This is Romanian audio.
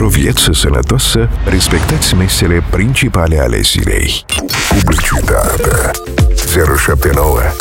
Pentru o viață sănătoasă, respectați mesele principale ale zilei. Publicitate 079